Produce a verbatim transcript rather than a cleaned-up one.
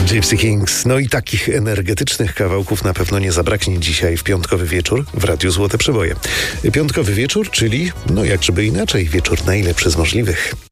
Gypsy Kings. No i takich energetycznych kawałków na pewno nie zabraknie dzisiaj w piątkowy wieczór w Radiu Złote Przeboje. Piątkowy wieczór, czyli, no jak żeby inaczej, wieczór najlepszy z możliwych.